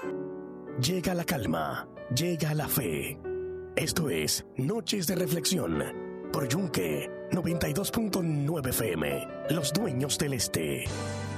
Llega la calma, llega la fe. Esto es Noches de Reflexión por Yunque 92.9 FM, Los Dueños del Este.